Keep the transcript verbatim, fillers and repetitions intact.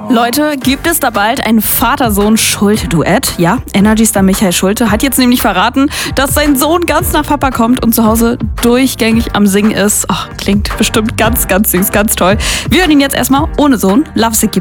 Leute, gibt es da bald ein Vater-Sohn-Schulte-Duett? Ja, Energy-Star Michael Schulte hat jetzt nämlich verraten, dass sein Sohn ganz nach Papa kommt und zu Hause durchgängig am Singen ist. Oh, klingt bestimmt ganz, ganz süß, ganz toll. Wir hören ihn jetzt erstmal ohne Sohn. Lovesick